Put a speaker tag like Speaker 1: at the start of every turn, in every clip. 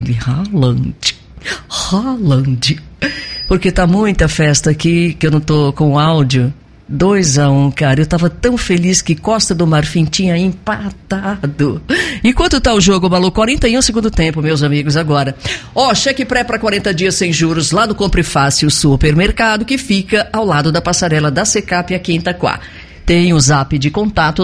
Speaker 1: Haaland. Porque tá muita festa aqui, que eu não tô com áudio. 2-1, cara. Eu tava tão feliz que Costa do Marfim tinha empatado. E quanto tá o jogo, Malu? 41 segundo tempo, meus amigos, agora. Cheque pré para 40 dias sem juros lá no Compre Fácil Supermercado, que fica ao lado da passarela da Secap aqui em Itaquá. Tem o zap de contato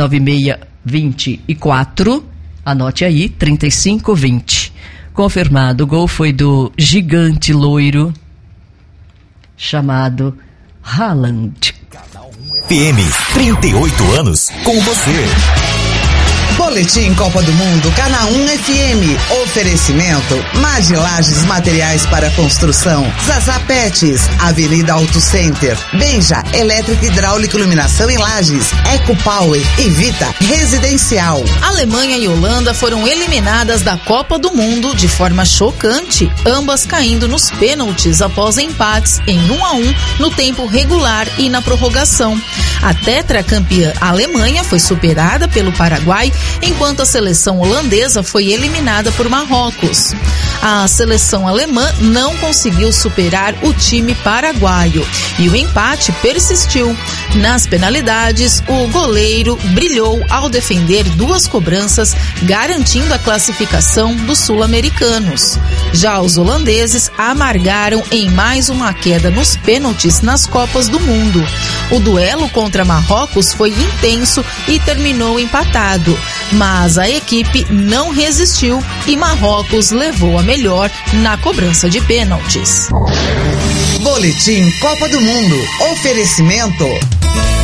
Speaker 1: 99624, anote aí, 3520. Confirmado, o gol foi do gigante loiro chamado Haaland.
Speaker 2: FM, 38 anos com você.
Speaker 3: Boletim Copa do Mundo, Canal 1 FM. Oferecimento, Magilages Materiais para Construção. Zaza Pets, Avenida Auto Center. Beija, Elétrica, Hidráulica, Iluminação em Lages. Eco Power e Vita Residencial.
Speaker 4: Alemanha e Holanda foram eliminadas da Copa do Mundo de forma chocante, ambas caindo nos pênaltis após empates em 1-1 no tempo regular e na prorrogação. A tetracampeã Alemanha foi superada pelo Paraguai, enquanto a seleção holandesa foi eliminada por Marrocos. A seleção alemã não conseguiu superar o time paraguaio e o empate persistiu. Nas penalidades, o goleiro brilhou ao defender 2 cobranças, garantindo a classificação dos sul-americanos. Já os holandeses amargaram em mais uma queda nos pênaltis nas Copas do Mundo. O duelo contra Marrocos foi intenso e terminou empatado, mas a equipe não resistiu e Marrocos levou a melhor na cobrança de pênaltis.
Speaker 3: Boletim Copa do Mundo. Oferecimento